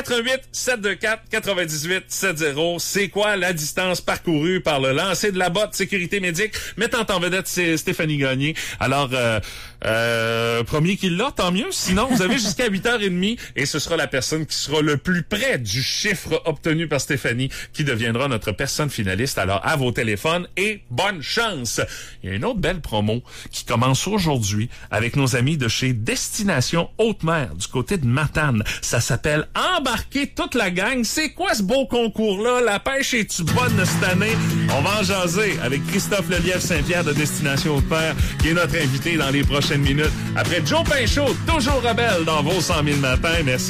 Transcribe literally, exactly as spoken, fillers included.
quatre un huit, sept deux quatre, neuf huit sept zéro. C'est quoi la distance parcourue par le lancer de la botte sécurité médic mettant en vedette c'est Stéphanie Gagné. Alors, euh, euh, premier qui l'a, tant mieux. Sinon, vous avez jusqu'à huit heures trente et ce sera la personne qui sera le plus près du chiffre obtenu par Stéphanie qui deviendra notre personne finaliste. Alors, à vos téléphones et bonne chance. Il y a une autre belle promo qui commence aujourd'hui avec nos amis de chez Destination Haute-Mer du côté de Matane. Ça s'appelle Embarquer toute la gang. C'est quoi ce beau concours-là? La pêche est-tu bonne cette année? On va en jaser avec Christophe Lelièvre-Saint-Pierre de Destination Haute-Mer qui est notre invité dans les prochaines minutes. Après Joe Pinchot, toujours rebelle dans vos cent mille matins. Merci.